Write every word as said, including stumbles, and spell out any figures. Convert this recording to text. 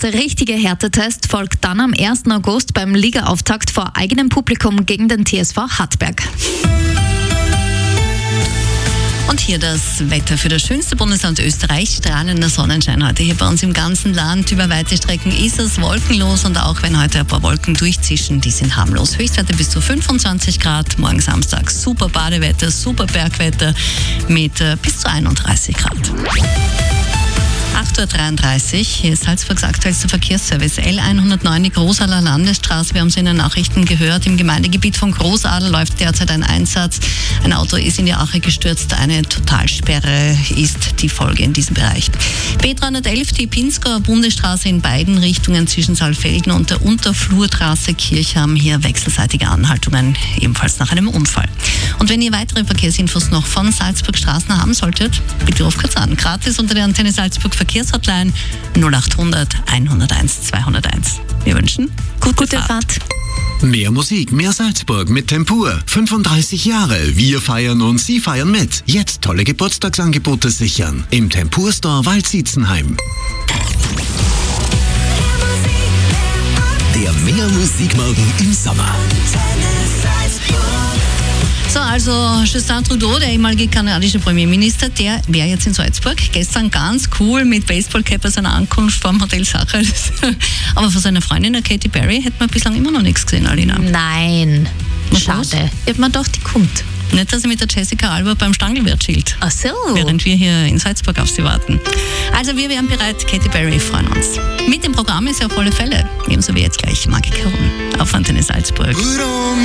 erste richtige Härtetest folgt dann am ersten August beim Ligaauftakt vor eigenem Publikum gegen den T S V Hartberg. Und hier das Wetter für das schönste Bundesland Österreich. Strahlender Sonnenschein heute hier bei uns im ganzen Land. Über weite Strecken ist es wolkenlos und auch wenn heute ein paar Wolken durchzischen, die sind harmlos. Höchstwerte bis zu fünfundzwanzig Grad. Morgen Samstag super Badewetter, super Bergwetter mit äh, bis zu einunddreißig Grad. acht Uhr dreiunddreißig, hier ist Salzburgs aktuellster Verkehrsservice. L hundertneun, die Großadler Landesstraße. Wir haben es in den Nachrichten gehört. Im Gemeindegebiet von Großadler läuft derzeit ein Einsatz. Ein Auto ist in die Ache gestürzt. Eine Totalsperre ist die Folge in diesem Bereich. B dreihundertelf, die Pinzgauer Bundesstraße in beiden Richtungen zwischen Saalfelden und der Unterflurtrasse Kirchham. Hier wechselseitige Anhaltungen, ebenfalls nach einem Unfall. Und wenn ihr weitere Verkehrsinfos noch von Salzburg Straßen haben solltet, bitte ruft kurz an. Gratis unter der Antenne Salzburg Verkehrshotline null acht hundert, hunderteins, zweihunderteins. Wir wünschen gute, Gute Fahrt. Fahrt. Mehr Musik, mehr Salzburg mit Tempur. fünfunddreißig Jahre. Wir feiern und Sie feiern mit. Jetzt tolle Geburtstagsangebote sichern. Im Tempur Store Waldsietzenheim. Der Mehr Musikmorgen im Sommer. So, also Justin Trudeau, der ehemalige kanadische Premierminister, der wäre jetzt in Salzburg. Gestern ganz cool mit Baseballcap bei seiner Ankunft vom Hotel Sacher. Aber von seiner Freundin, der Katy Perry, hätte man bislang immer noch nichts gesehen, Alina. Nein, Was schade. los? Ich hab mir gedacht, die kommt. Nicht, dass sie mit der Jessica Alba beim Stangelwirt schielt. Ach so. Während wir hier in Salzburg auf sie warten. Also wir wären bereit, Katy Perry freuen uns. Mit dem Programm ist ja auf alle Fälle, ebenso wie jetzt gleich Magik herum auf Antenne Salzburg.